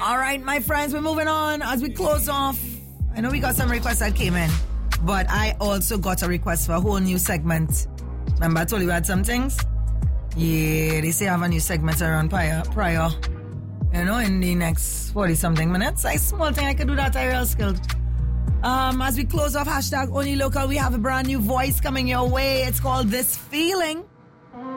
All right, my friends, we're moving on. As we close off, I know we got some requests that came in, but I also got a request for a whole new segment. Remember I told you I had some things? Yeah, they say I have a new segment around prior. You know, in the next 40-something minutes. A small thing I could do that, I real skilled. As we close off hashtag Only Local, we have a brand new voice coming your way. It's called This Feeling.